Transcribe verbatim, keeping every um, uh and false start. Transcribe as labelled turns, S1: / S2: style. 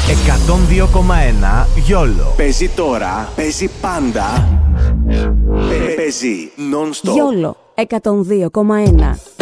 S1: εκατόν δύο κόμμα ένα YOLO.
S2: Παίζει τώρα, παίζει πάντα. Παίζει non-stop.
S3: YOLO εκατόν δύο κόμμα ένα.